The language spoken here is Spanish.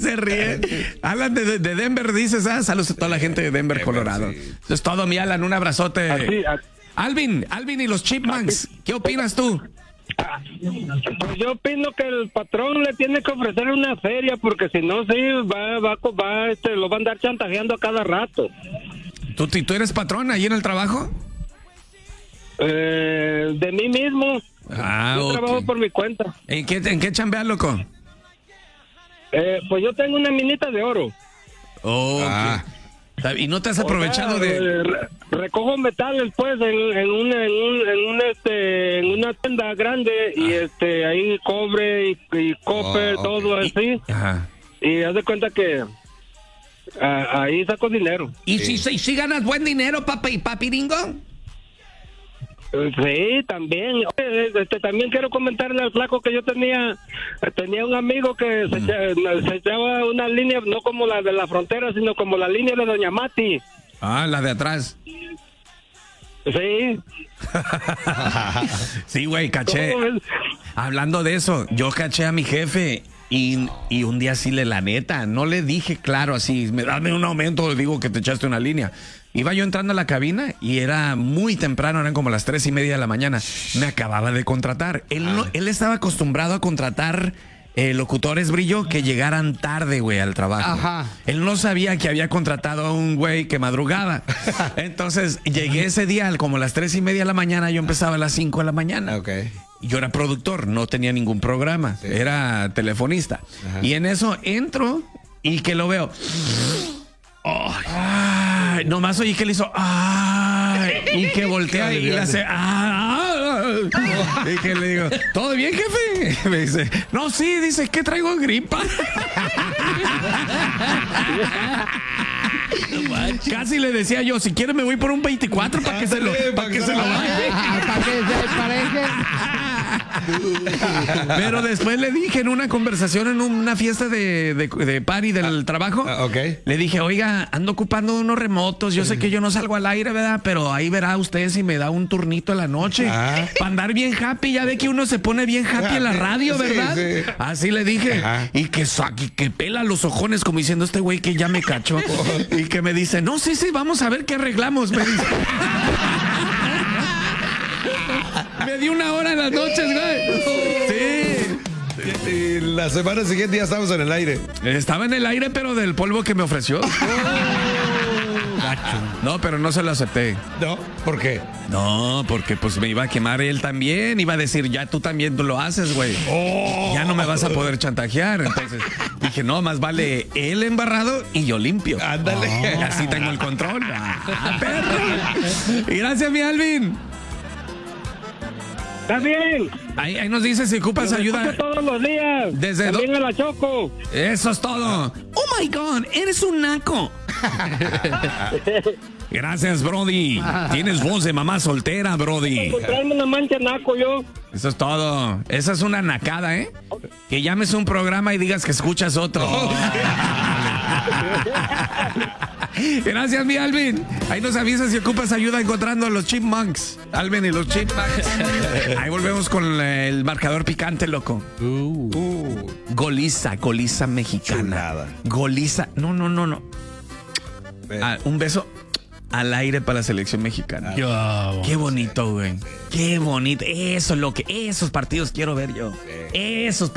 se ríe. Hablan de Denver, dices, saludos a toda la gente de Denver, Colorado. Sí. Eso es todo, mi Alan, un abrazote. Alvin y los Chipmunks, ¿qué opinas tú? Pues yo opino que el patrón le tiene que ofrecer una feria, porque si no, sí, lo va a andar chantajeando a cada rato. ¿Tú eres patrón ahí en el trabajo? De mí mismo. Yo trabajo por mi cuenta. ¿En qué chambeas, loco? Pues yo tengo una minita de oro. ¿Y no te has aprovechado de...? Recojo metales, pues, en una tienda grande, y ahí cobre y copper, todo así. Ajá. Y haz de cuenta que ahí saco dinero. ¿Y si ganas buen dinero, papiringo? Sí, también. También quiero comentarle al flaco que yo tenía un amigo que se echaba una línea, no como la de la frontera, sino como la línea de Doña Mati. La de atrás. Sí. Sí, güey, caché. Hablando de eso, yo caché a mi jefe y un día sí la neta, no le dije claro así, dame un aumento, le digo que te echaste una línea. Iba yo entrando a la cabina y era muy temprano, eran como las 3:30 de la mañana. Me acababa de contratar. Él estaba acostumbrado a contratar locutores, Brillo, que llegaran tarde, güey, al trabajo. Ajá. Él no sabía que había contratado a un güey que madrugaba. Entonces, llegué ese día como a las 3:30 de la mañana, yo empezaba a las 5 de la mañana. Okay. Yo era productor, no tenía ningún programa, era telefonista. Ajá. Y en eso entro y que lo veo. Nomás oí que le hizo y que voltea y le hace y que le digo, ¿todo bien, jefe? Me dice, no, sí, dice, ¿qué traigo gripa? Casi le decía yo, si quiere me voy por un 24 para que se lo vaya. Para que se pareje. Pero después le dije en una conversación, en una fiesta de party del trabajo, le dije, oiga, ando ocupando unos remotos, yo sé que yo no salgo al aire, ¿verdad? Pero ahí verá usted si me da un turnito en la noche para andar bien happy. Ya ve que uno se pone bien happy en la radio, ¿verdad? Sí. Así le dije. Y que pela los ojones como diciendo, este güey que ya me cachó. Y que me dice, no, sí, vamos a ver qué arreglamos, me dice. Me dio una hora en las noches, güey. Sí. Y la semana siguiente ya estamos en el aire. Estaba en el aire, pero del polvo que me ofreció. No, pero no se lo acepté. ¿No? ¿Por qué? No, porque pues me iba a quemar él también. Iba a decir, ya tú también lo haces, güey. Ya no me vas a poder chantajear. Entonces dije, no, más vale él embarrado y yo limpio. Ándale. Y así tengo el control. Perro. Y gracias, mi Alvin. Está bien. Ahí nos dice si ocupas ayuda. Todos los días. También a la Choco. Eso es todo. Oh my God, eres un naco. Gracias, Brody. Tienes voz de mamá soltera, Brody. Encontrarme una mancha naco yo. Eso es todo. Esa es una nacada, ¿eh? Que llames un programa y digas que escuchas otro. Gracias, mi Alvin. Ahí nos avisas si ocupas ayuda encontrando a los Chipmunks. Alvin y los Chipmunks. Ahí volvemos con el marcador picante, loco. Goliza mexicana. Chulada. Goliza. No. Un beso al aire para la selección mexicana. Qué bonito, güey. Qué bonito. Eso es esos partidos quiero ver yo. Esos partidos.